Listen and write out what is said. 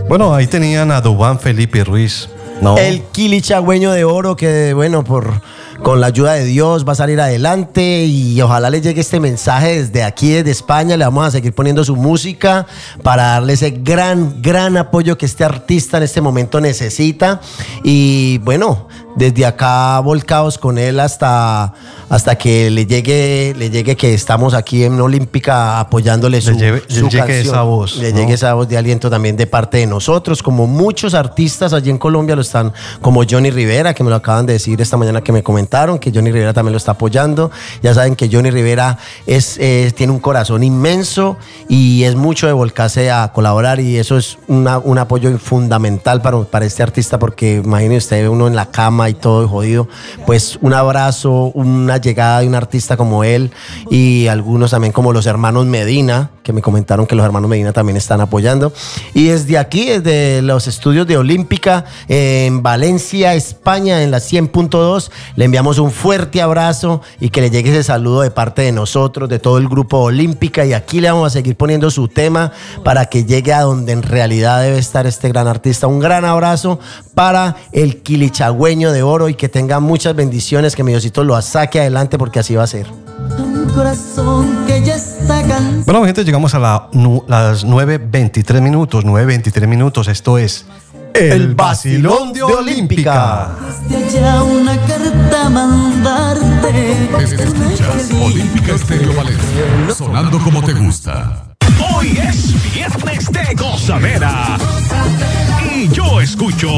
Bueno, ahí tenían a Duván Felipe Ruiz. No. El quilichagüeño de oro que, bueno, con la ayuda de Dios va a salir adelante y ojalá le llegue este mensaje desde aquí, desde España. Le vamos a seguir poniendo su música para darle ese gran apoyo que este artista en este momento necesita. Y bueno, desde acá volcados con él hasta que le llegue que estamos aquí en Olímpica apoyándole su canción. Esa voz, le llegue esa voz de aliento también de parte de nosotros, como muchos artistas allí en Colombia lo están, como Johnny Rivera, que me lo acaban de decir esta mañana que me comentaron, que Johnny Rivera también lo está apoyando. Ya saben que Johnny Rivera tiene un corazón inmenso y es mucho de volcarse a colaborar, y eso es un apoyo fundamental para este artista, porque imagínese usted, uno en la cama y todo jodido, pues un abrazo, una llegada de un artista como él, y algunos también como los hermanos Medina, que me comentaron que los hermanos Medina también están apoyando. Y desde aquí, desde los estudios de Olímpica en Valencia, España, en la 100.2, le enviamos un fuerte abrazo y que le llegue ese saludo de parte de nosotros, de todo el grupo Olímpica, y aquí le vamos a seguir poniendo su tema para que llegue a donde en realidad debe estar este gran artista. Un gran abrazo para el quilichagüeño de oro y que tenga muchas bendiciones, que mi Diosito lo saque adelante, porque así va a ser. Bueno, mi gente, llegamos a las 9:23 minutos. 9:23 minutos. Esto es El Vacilón de Olímpica. Una carta mandarte. Escuchas Olímpica Estéreo Valencia, sonando como te gusta. Hoy es viernes de gozadera y yo escucho